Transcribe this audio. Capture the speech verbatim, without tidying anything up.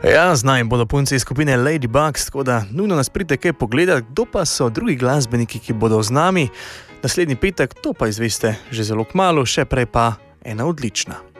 Ja, z nami bodo punci iz skupine Ladybugs, tako da nujno nas pridite kaj pogledati, kdo pa so drugi glasbeniki, ki bodo z nami. Naslednji petek, to pa izveste že zelo kmalu, še prej pa ena odlična.